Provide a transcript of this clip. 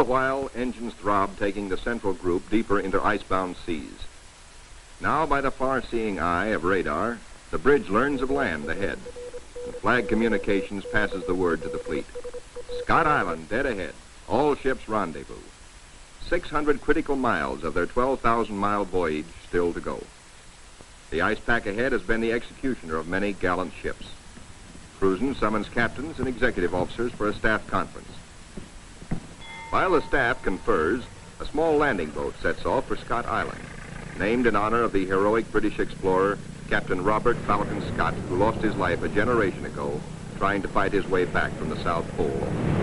while, engines throb, taking the central group deeper into icebound seas. Now, by the far-seeing eye of radar, the bridge learns of land ahead, and Flag Communications passes the word to the fleet. Scott Island, dead ahead. All ships rendezvous. 600 critical miles of their 12,000-mile voyage still to go. The ice pack ahead has been the executioner of many gallant ships. Cruzen summons captains and executive officers for a staff conference. While the staff confers, a small landing boat sets off for Scott Island, named in honor of the heroic British explorer, Captain Robert Falcon Scott, who lost his life a generation ago trying to fight his way back from the South Pole.